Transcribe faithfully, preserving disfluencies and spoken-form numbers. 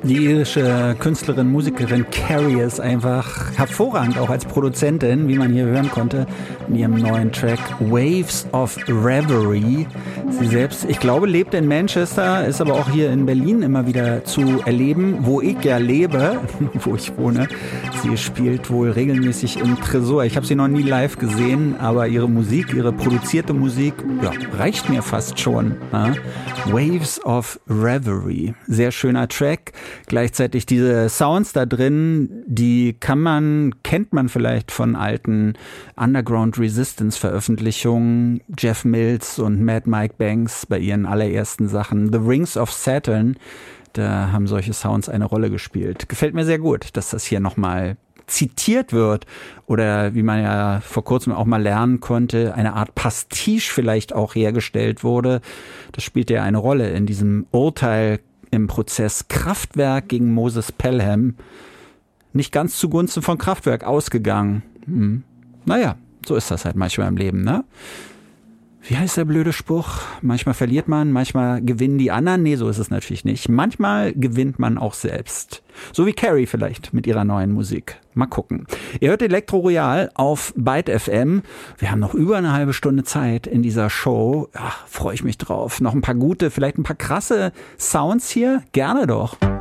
Die irische Künstlerin, Musikerin Carrie ist einfach hervorragend, auch als Produzentin, wie man hier hören konnte, in ihrem neuen Track Waves of Reverie. Sie selbst, ich glaube, lebt in Manchester, ist aber auch hier in Berlin immer wieder zu erleben, wo ich ja lebe, wo ich wohne. Sie spielt wohl regelmäßig im Tresor. Ich habe sie noch nie live gesehen, aber ihre Musik, ihre produzierte Musik, ja, reicht mir fast schon. Ja? Waves of Reverie, sehr schöner Track. Gleichzeitig diese Sounds da drin, die kann man, kennt man vielleicht von alten Underground Resistance Veröffentlichungen, Jeff Mills und Mad Mike Banks bei ihren allerersten Sachen. The Rings of Saturn, da haben solche Sounds eine Rolle gespielt. Gefällt mir sehr gut, dass das hier nochmal zitiert wird oder wie man ja vor kurzem auch mal lernen konnte, eine Art Pastiche vielleicht auch hergestellt wurde. Das spielt ja eine Rolle in diesem Urteil im Prozess Kraftwerk gegen Moses Pelham. Nicht ganz zugunsten von Kraftwerk ausgegangen. Hm. Naja, so ist das halt manchmal im Leben, ne? Wie heißt der blöde Spruch? Manchmal verliert man, manchmal gewinnen die anderen. Nee, so ist es natürlich nicht. Manchmal gewinnt man auch selbst. So wie Carrie vielleicht mit ihrer neuen Musik. Mal gucken. Ihr hört Elektro Royal auf Byte F M. Wir haben noch über eine halbe Stunde Zeit in dieser Show. Ach, freue ich mich drauf. Noch ein paar gute, vielleicht ein paar krasse Sounds hier. Gerne doch.